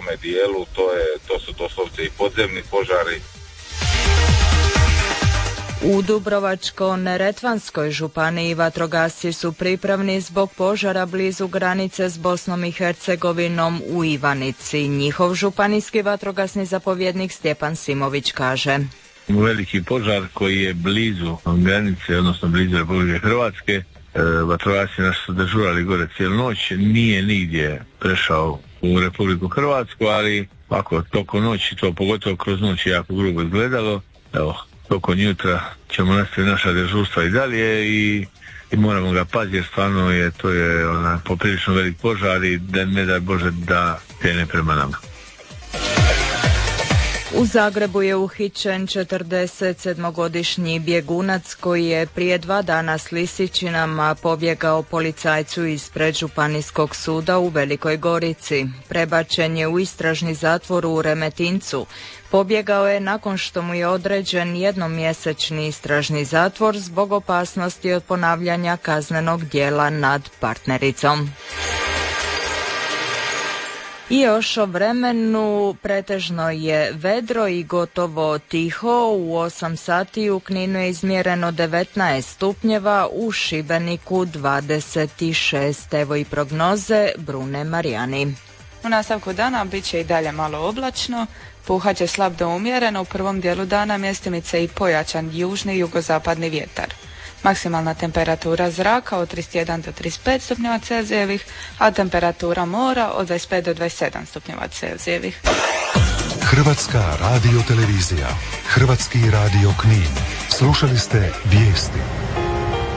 tome dijelu, to su doslovce i podzemni požari. U Dubrovačko-neretvanskoj županiji vatrogasci su pripravni zbog požara blizu granice s Bosnom i Hercegovinom u Ivanici. Njihov županijski vatrogasni zapovjednik Stjepan Simović kaže: veliki požar koji je blizu granice, odnosno blizu Republike Hrvatske, vatrogasci naši su dežurali gore cijelu noć, nije nigdje prešao u Republiku Hrvatsku, ali ako tokom noći, to pogotovo kroz noć je jako grubo izgledalo. Evo, tokom jutra ćemo nastaviti naša dežurstva i dalje i moramo ga paziti jer stvarno to je poprilično velik požar i da ne daj Bože da krene prema nama. U Zagrebu je uhićen 47-godišnji bjegunac koji je prije 2 dana s lisičinama pobjegao policajcu ispred Županijskog suda u Velikoj Gorici. Prebačen je u istražni zatvor u Remetincu. Pobjegao je nakon što mu je određen jednomjesečni istražni zatvor zbog opasnosti od ponavljanja kaznenog djela nad partnericom. I još o vremenu, pretežno je vedro i gotovo tiho. U 8 sati u Kninu je izmjereno 19 stupnjeva, u Šibeniku 26. Evo i prognoze Brune Marijani. U nastavku dana bit će i dalje malo oblačno, puhat će slab do umjereno, u prvom dijelu dana mjestimice i pojačan južni i jugozapadni vjetar. Maksimalna temperatura zraka od 31 do 35 stupnjeva Celzijevih, a temperatura mora od 25 do 27 stupnjeva Celzijevih. Hrvatska radiotelevizija, Hrvatski radio Knin. Slušali ste vijesti.